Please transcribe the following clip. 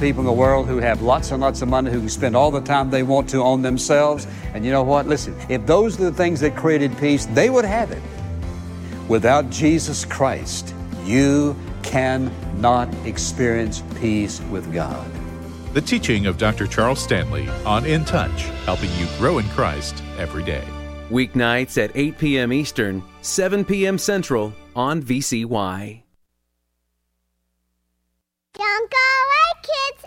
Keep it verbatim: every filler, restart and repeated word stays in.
people in the world who have lots and lots of money, who can spend all the time they want to on themselves. And you know what? Listen, if those are the things that created peace, they would have it. Without Jesus Christ, you cannot experience peace with God. The teaching of Doctor Charles Stanley on In Touch, helping you grow in Christ every day. Weeknights at eight p.m. Eastern, seven p.m. Central on V C Y. Don't go away, kids.